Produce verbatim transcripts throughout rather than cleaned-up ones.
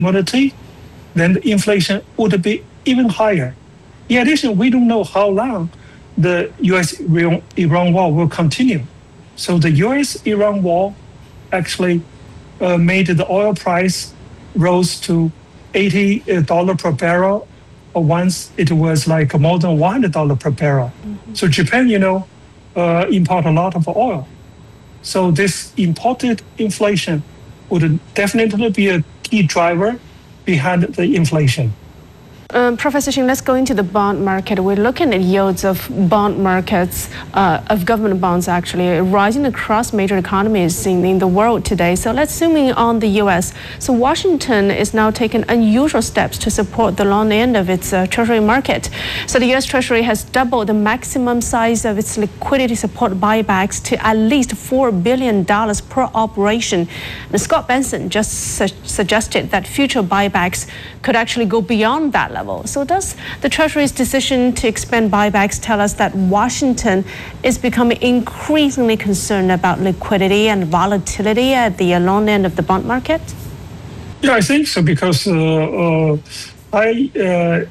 commodity, then the inflation would be even higher. In addition, we don't know how long the U S-Iran war will continue. So the U S-Iran war actually uh, made the oil price rose to eighty dollars per barrel. Once it was like more than one hundred dollars per barrel. Mm-hmm. So Japan, you know, uh, import a lot of oil. So this imported inflation would definitely be a key driver behind the inflation. Um, Professor Xing, let's go into the bond market. We're looking at yields of bond markets, uh, of government bonds actually, rising across major economies in, in the world today. So let's zoom in on the U S. So Washington is now taking unusual steps to support the long end of its uh, Treasury market. So the U S Treasury has doubled the maximum size of its liquidity support buybacks to at least four billion dollars per operation. And Scott Bessent just su- suggested that future buybacks could actually go beyond that level. So does the Treasury's decision to expand buybacks tell us that Washington is becoming increasingly concerned about liquidity and volatility at the long end of the bond market? Yeah, I think so, because uh, uh, high uh,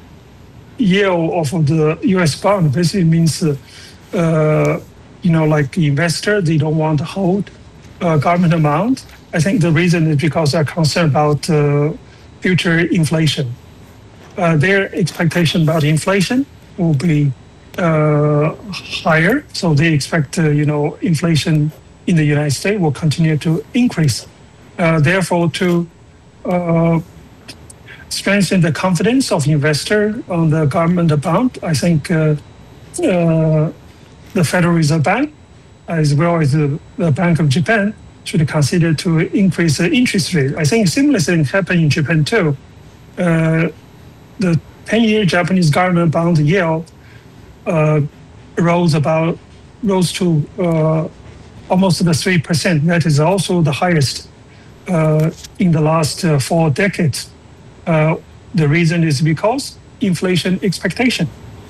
yield of the U S bond basically means, uh, uh, you know, like investor, they don't want to hold uh, government amount. I think the reason is because they're concerned about uh, future inflation. Uh, their expectation about inflation will be uh, higher, so they expect, uh, you know, inflation in the United States will continue to increase. Uh, therefore, to uh, strengthen the confidence of investor on the government bond, I think uh, uh, the Federal Reserve Bank, as well as the, the Bank of Japan, should consider to increase the interest rate. I think similar thing happened in Japan too. Uh, the ten-year Japanese government bond yield uh, rose about rose to uh, almost the three percent. That is also the highest uh, in the last uh, four decades. Uh, the reason is because inflation expectation.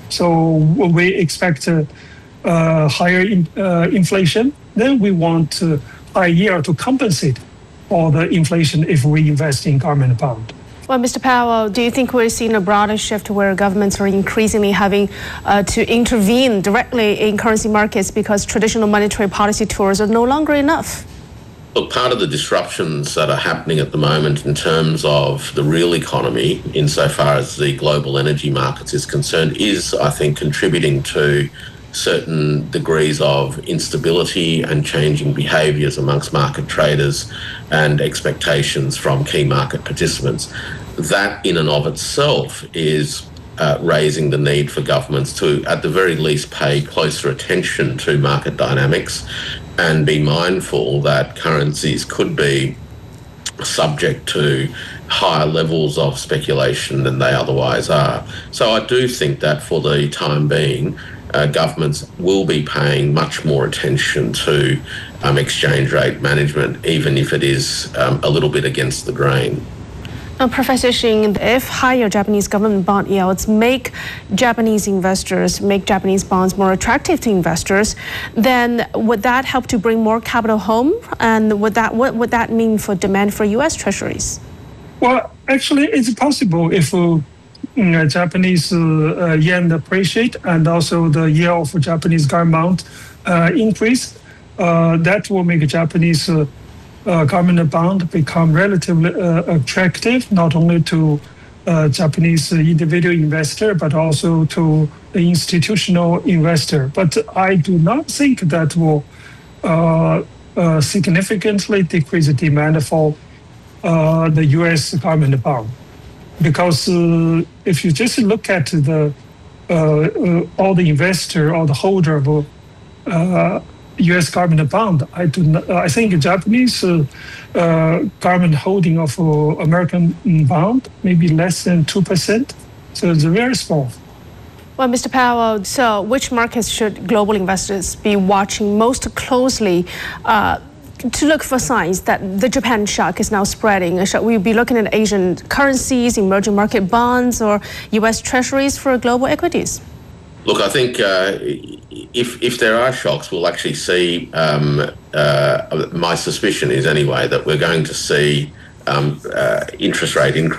So when we expect uh, uh, higher in, uh, inflation, then we want uh, high yield to compensate for the inflation if we invest in government bond. Well, Mister Powell, do you think we're seeing a broader shift where governments are increasingly having uh, to intervene directly in currency markets because traditional monetary policy tools are no longer enough? Look, part of the disruptions that are happening at the moment in terms of the real economy, insofar as the global energy markets is concerned, is, I think, contributing to certain degrees of instability and changing behaviours amongst market traders and expectations from key market participants. That in and of itself is uh, raising the need for governments to, at the very least, pay closer attention to market dynamics and be mindful that currencies could be subject to higher levels of speculation than they otherwise are. So I do think that for the time being, Uh, governments will be paying much more attention to um, exchange rate management, even if it is um, a little bit against the grain. Now, Professor Xing, if higher Japanese government bond yields make Japanese investors, make Japanese bonds more attractive to investors, then would that help to bring more capital home? And would that, what would that mean for demand for U S treasuries? Well, actually, it's possible if uh, Uh, Japanese uh, uh, yen appreciate and also the yield of Japanese government uh, increase. Uh, that will make Japanese uh, uh, government bond become relatively uh, attractive, not only to uh, Japanese individual investor, but also to the institutional investor. But I do not think that will uh, uh, significantly decrease the demand for uh, the U S government bond. Because uh, if you just look at the uh, uh, all the investor or the holder of uh, U S government bond, I do not, I think Japanese uh, uh, government holding of uh, American bond maybe less than two percent. So it's very small. Well, Mister Powell, so which markets should global investors be watching most closely uh, to look for signs that the Japan shock is now spreading? Should we be looking at Asian currencies, emerging market bonds, or U S treasuries for global equities? Look, I think uh, if if there are shocks, we'll actually see, um, uh, my suspicion is anyway, that we're going to see um, uh, interest rate increase